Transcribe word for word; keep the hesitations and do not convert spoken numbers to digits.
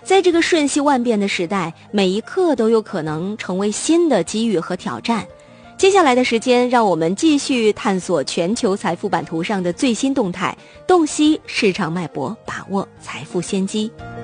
在这个瞬息万变的时代，每一刻都有可能成为新的机遇和挑战。接下来的时间，让我们继续探索全球财富版图上的最新动态，洞悉市场脉搏，把握财富先机。